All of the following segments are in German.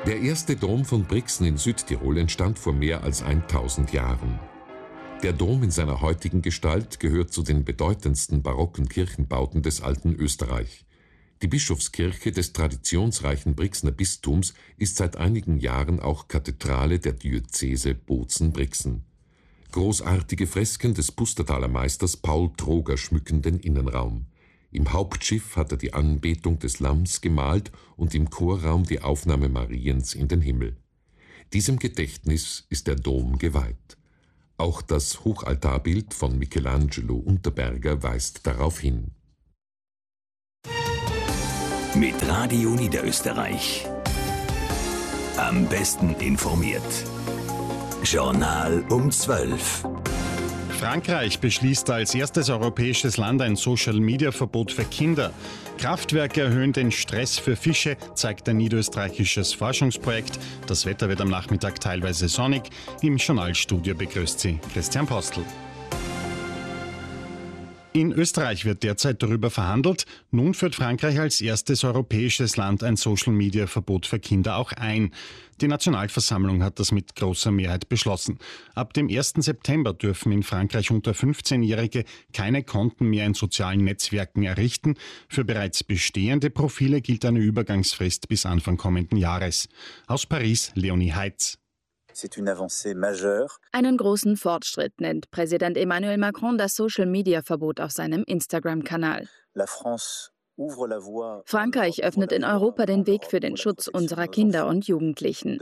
Der erste Dom von Brixen in Südtirol entstand vor mehr als 1000 Jahren. Der Dom in seiner heutigen Gestalt gehört zu den bedeutendsten barocken Kirchenbauten des alten Österreich. Die Bischofskirche des traditionsreichen Brixener Bistums ist seit einigen Jahren auch Kathedrale der Diözese Bozen-Brixen. Großartige Fresken des Pustertaler Meisters Paul Troger schmücken den Innenraum. Im Hauptschiff hat er die Anbetung des Lamms gemalt und im Chorraum die Aufnahme Mariens in den Himmel. Diesem Gedächtnis ist der Dom geweiht. Auch das Hochaltarbild von Michelangelo Unterberger weist darauf hin. Mit Radio Niederösterreich. Am besten informiert. Journal um 12. Frankreich beschließt als erstes europäisches Land ein Social-Media-Verbot für Kinder. Kraftwerke erhöhen den Stress für Fische, zeigt ein niederösterreichisches Forschungsprojekt. Das Wetter wird am Nachmittag teilweise sonnig. Im Journalstudio begrüßt Sie Christian Postel. In Österreich wird derzeit darüber verhandelt. Nun führt Frankreich als erstes europäisches Land ein Social-Media-Verbot für Kinder auch ein. Die Nationalversammlung hat das mit großer Mehrheit beschlossen. Ab dem 1. September dürfen in Frankreich unter 15-Jährige keine Konten mehr in sozialen Netzwerken errichten. Für bereits bestehende Profile gilt eine Übergangsfrist bis Anfang kommenden Jahres. Aus Paris, Leonie Heitz. Einen großen Fortschritt nennt Präsident Emmanuel Macron das Social-Media-Verbot auf seinem Instagram-Kanal. Frankreich öffnet in Europa den Weg für den Schutz unserer Kinder und Jugendlichen.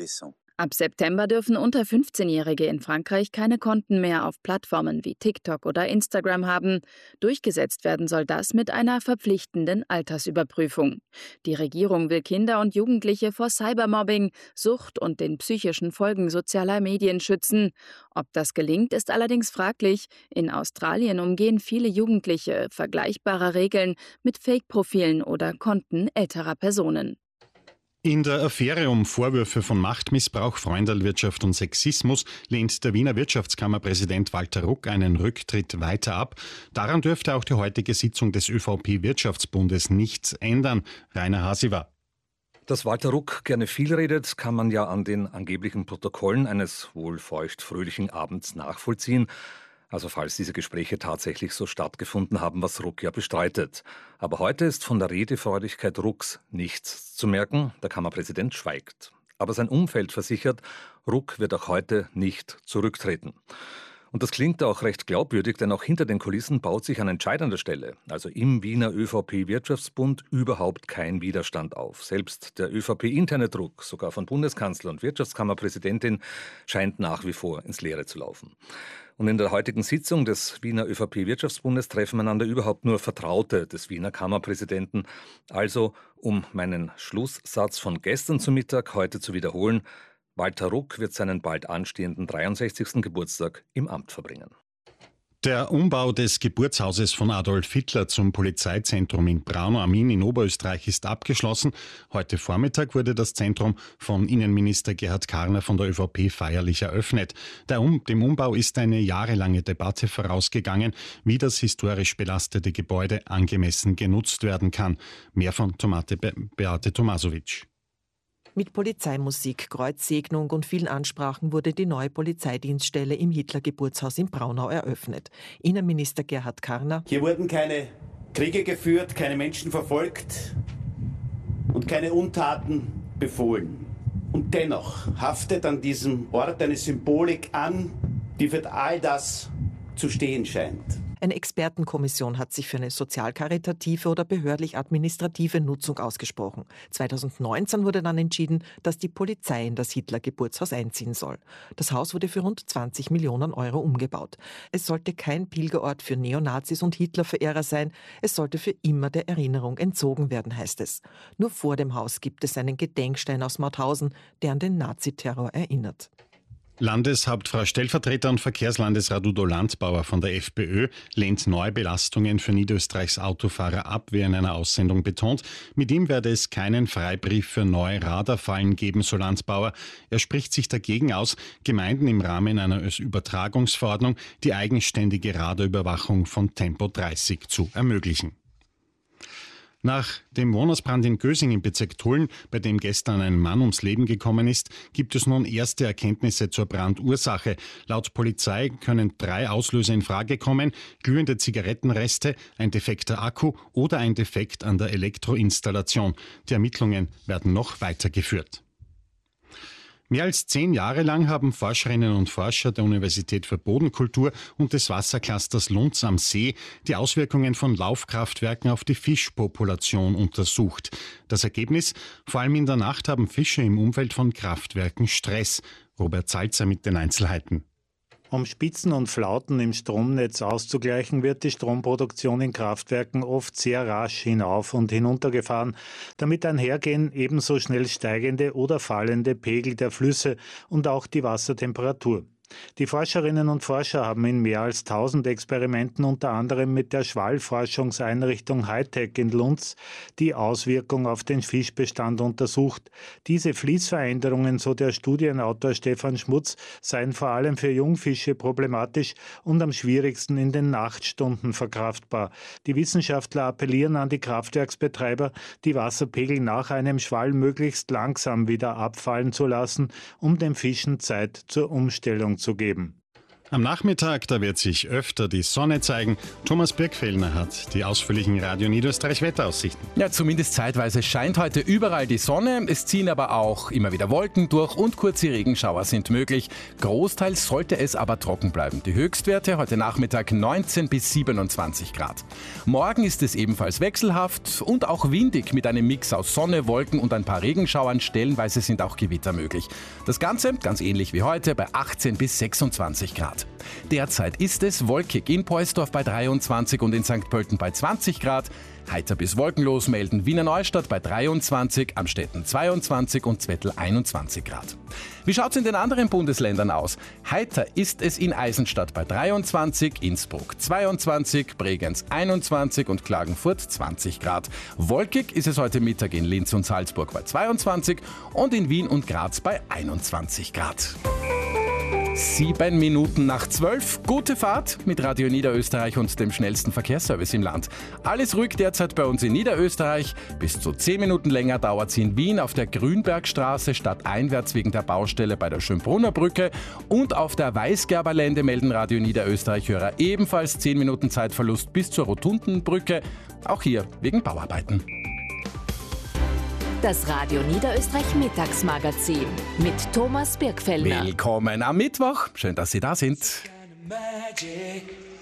Ab September dürfen unter 15-Jährige in Frankreich keine Konten mehr auf Plattformen wie TikTok oder Instagram haben. Durchgesetzt werden soll das mit einer verpflichtenden Altersüberprüfung. Die Regierung will Kinder und Jugendliche vor Cybermobbing, Sucht und den psychischen Folgen sozialer Medien schützen. Ob das gelingt, ist allerdings fraglich. In Australien umgehen viele Jugendliche vergleichbare Regeln mit Fake-Profilen oder Konten älterer Personen. In der Affäre um Vorwürfe von Machtmissbrauch, Freundelwirtschaft und Sexismus lehnt der Wiener Wirtschaftskammerpräsident Walter Ruck einen Rücktritt weiter ab. Daran dürfte auch die heutige Sitzung des ÖVP-Wirtschaftsbundes nichts ändern. Rainer Hasiwa. Dass Walter Ruck gerne viel redet, kann man ja an den angeblichen Protokollen eines wohl feucht-fröhlichen Abends nachvollziehen. Also falls diese Gespräche tatsächlich so stattgefunden haben, was Ruck ja bestreitet. Aber heute ist von der Redefreudigkeit Rucks nichts zu merken. Der Kammerpräsident schweigt. Aber sein Umfeld versichert, Ruck wird auch heute nicht zurücktreten. Und das klingt auch recht glaubwürdig, denn auch hinter den Kulissen baut sich an entscheidender Stelle, also im Wiener ÖVP-Wirtschaftsbund, überhaupt kein Widerstand auf. Selbst der ÖVP-interne Druck, sogar von Bundeskanzler und Wirtschaftskammerpräsidentin, scheint nach wie vor ins Leere zu laufen. Und in der heutigen Sitzung des Wiener ÖVP-Wirtschaftsbundes treffen einander überhaupt nur Vertraute des Wiener Kammerpräsidenten. Also, um meinen Schlusssatz von gestern zu Mittag heute zu wiederholen, Walter Ruck wird seinen bald anstehenden 63. Geburtstag im Amt verbringen. Der Umbau des Geburtshauses von Adolf Hitler zum Polizeizentrum in Braunau am Inn in Oberösterreich ist abgeschlossen. Heute Vormittag wurde das Zentrum von Innenminister Gerhard Karner von der ÖVP feierlich eröffnet. Dem Umbau ist eine jahrelange Debatte vorausgegangen, wie das historisch belastete Gebäude angemessen genutzt werden kann. Mehr von Beate Tomasovic. Mit Polizeimusik, Kreuzsegnung und vielen Ansprachen wurde die neue Polizeidienststelle im Hitler-Geburtshaus in Braunau eröffnet. Innenminister Gerhard Karner: Hier wurden keine Kriege geführt, keine Menschen verfolgt und keine Untaten befohlen. Und dennoch haftet an diesem Ort eine Symbolik an, die für all das zu stehen scheint. Eine Expertenkommission hat sich für eine sozial-karitative oder behördlich-administrative Nutzung ausgesprochen. 2019 wurde dann entschieden, dass die Polizei in das Hitler-Geburtshaus einziehen soll. Das Haus wurde für rund 20 Millionen Euro umgebaut. Es sollte kein Pilgerort für Neonazis und Hitlerverehrer sein. Es sollte für immer der Erinnerung entzogen werden, heißt es. Nur vor dem Haus gibt es einen Gedenkstein aus Mauthausen, der an den Naziterror erinnert. Landeshauptfrau Stellvertreter und Verkehrslandesrat Udo Landbauer von der FPÖ lehnt neue Belastungen für Niederösterreichs Autofahrer ab, wie er in einer Aussendung betont. Mit ihm werde es keinen Freibrief für neue Radarfallen geben, so Landbauer. Er spricht sich dagegen aus, Gemeinden im Rahmen einer Übertragungsverordnung die eigenständige Radarüberwachung von Tempo 30 zu ermöglichen. Nach dem Wohnhausbrand in Gösing im Bezirk Tulln, bei dem gestern ein Mann ums Leben gekommen ist, gibt es nun erste Erkenntnisse zur Brandursache. Laut Polizei können 3 Auslöser in Frage kommen: glühende Zigarettenreste, ein defekter Akku oder ein Defekt an der Elektroinstallation. Die Ermittlungen werden noch weitergeführt. Mehr als 10 Jahre lang haben Forscherinnen und Forscher der Universität für Bodenkultur und des Wasserclusters Lunds am See die Auswirkungen von Laufkraftwerken auf die Fischpopulation untersucht. Das Ergebnis: Vor allem in der Nacht haben Fische im Umfeld von Kraftwerken Stress. Robert Salzer mit den Einzelheiten. Um Spitzen und Flauten im Stromnetz auszugleichen, wird die Stromproduktion in Kraftwerken oft sehr rasch hinauf und hinuntergefahren. Damit einhergehen ebenso schnell steigende oder fallende Pegel der Flüsse und auch die Wassertemperatur. Die Forscherinnen und Forscher haben in mehr als 1000 Experimenten unter anderem mit der Schwallforschungseinrichtung HITEC in Lunds die Auswirkung auf den Fischbestand untersucht. Diese Fließveränderungen, so der Studienautor Stefan Schmutz, seien vor allem für Jungfische problematisch und am schwierigsten in den Nachtstunden verkraftbar. Die Wissenschaftler appellieren an die Kraftwerksbetreiber, die Wasserpegel nach einem Schwall möglichst langsam wieder abfallen zu lassen, um den Fischen Zeit zur Umstellung zu geben. Am Nachmittag, da wird sich öfter die Sonne zeigen. Thomas Birkfellner hat die ausführlichen Radio Niederösterreich Wetteraussichten. Ja, zumindest zeitweise scheint heute überall die Sonne. Es ziehen aber auch immer wieder Wolken durch und kurze Regenschauer sind möglich. Großteils sollte es aber trocken bleiben. Die Höchstwerte heute Nachmittag 19 bis 27 Grad. Morgen ist es ebenfalls wechselhaft und auch windig mit einem Mix aus Sonne, Wolken und ein paar Regenschauern. Stellenweise sind auch Gewitter möglich. Das Ganze ganz ähnlich wie heute bei 18 bis 26 Grad. Derzeit ist es wolkig in Poelsdorf bei 23 und in St. Pölten bei 20 Grad. Heiter bis wolkenlos melden Wiener Neustadt bei 23, Amstetten 22 und Zwettl 21 Grad. Wie schaut es in den anderen Bundesländern aus? Heiter ist es in Eisenstadt bei 23, Innsbruck 22, Bregenz 21 und Klagenfurt 20 Grad. Wolkig ist es heute Mittag in Linz und Salzburg bei 22 und in Wien und Graz bei 21 Grad. 7 Minuten nach 12. Gute Fahrt mit Radio Niederösterreich und dem schnellsten Verkehrsservice im Land. Alles ruhig derzeit bei uns in Niederösterreich. Bis zu 10 Minuten länger dauert es in Wien auf der Grünbergstraße stadteinwärts wegen der Baustelle bei der Schönbrunner Brücke. Und auf der Weißgerberlände melden Radio Niederösterreich-Hörer ebenfalls 10 Minuten Zeitverlust bis zur Rotundenbrücke. Auch hier wegen Bauarbeiten. Das Radio Niederösterreich Mittagsmagazin mit Thomas Birkfellner. Willkommen am Mittwoch. Schön, dass Sie da sind.